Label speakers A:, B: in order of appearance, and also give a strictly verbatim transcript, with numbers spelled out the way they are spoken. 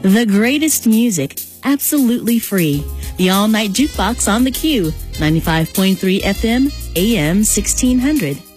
A: The greatest music, absolutely free. The All Night Jukebox on the Q, ninety-five point three F M, A M sixteen hundred.